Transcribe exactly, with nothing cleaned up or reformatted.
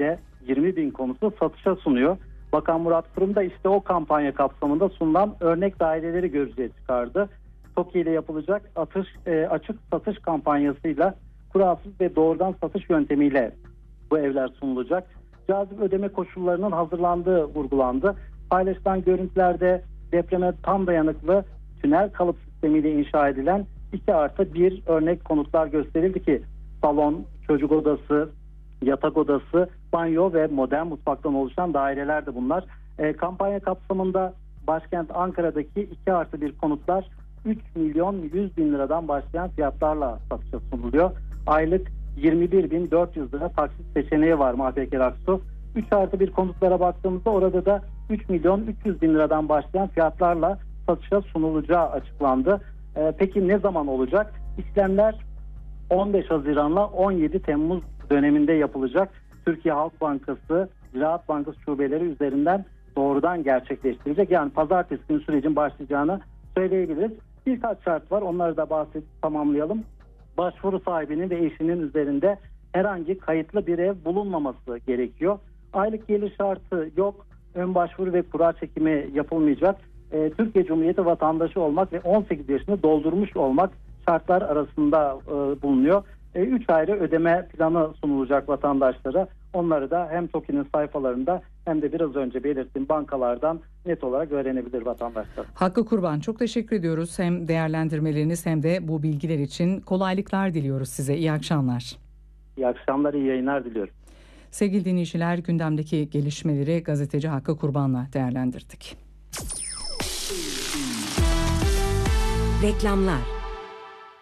Toki'de yirmi bin konutu satışa sunuyor. Bakan Murat Kurum da işte o kampanya kapsamında sunulan örnek daireleri görücüye çıkardı. Toki ile yapılacak atış, e, açık satış kampanyasıyla kuralsız ve doğrudan satış yöntemiyle bu evler sunulacak. Cazip ödeme koşullarının hazırlandığı vurgulandı. Paylaşılan görüntülerde depreme tam dayanıklı tünel kalıp sistemiyle inşa edilen iki artı bir örnek konutlar gösterildi ki salon, çocuk odası, yatak odası, banyo ve modern mutfaktan oluşan daireler de bunlar. E, kampanya kapsamında başkent Ankara'daki iki artı bir konutlar üç milyon yüz bin liradan başlayan fiyatlarla satışa sunuluyor. Aylık yirmi bir bin dört yüz lira taksit seçeneği var Mahpeker Aksu. üç artı bir konutlara baktığımızda orada da üç milyon üç yüz bin liradan başlayan fiyatlarla satışa sunulacağı açıklandı. Ee, peki ne zaman olacak? İşlemler on beş Haziran'la on yedi Temmuz döneminde yapılacak. Türkiye Halk Bankası, Ziraat Bankası şubeleri üzerinden doğrudan gerçekleştirilecek. Yani pazartesi günü sürecin başlayacağını söyleyebiliriz. Birkaç şart var. Onları da bahsedip tamamlayalım. Başvuru sahibinin ve eşinin üzerinde herhangi kayıtlı bir ev bulunmaması gerekiyor. Aylık gelir şartı yok. Ön başvuru ve kura çekimi yapılmayacak. Ee, Türkiye Cumhuriyeti vatandaşı olmak ve on sekiz yaşını doldurmuş olmak şartlar arasında e, bulunuyor. üç ayrı ödeme planı sunulacak vatandaşlara. Onları da hem TOKİ'nin sayfalarında hem de biraz önce belirttiğim bankalardan net olarak öğrenebilir vatandaşlar. Hakkı Kurban, çok teşekkür ediyoruz. Hem değerlendirmeleriniz hem de bu bilgiler için kolaylıklar diliyoruz size. İyi akşamlar. İyi akşamlar, iyi yayınlar diliyorum. Sevgili dinleyiciler, gündemdeki gelişmeleri gazeteci Hakkı Kurban'la değerlendirdik. Reklamlar.